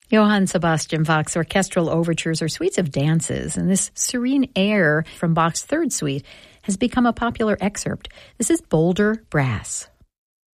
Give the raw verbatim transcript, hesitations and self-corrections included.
Johann Sebastian Bach's orchestral overtures are suites of dances, and this serene air from Bach's third suite has become a popular excerpt. This is Boulder Brass.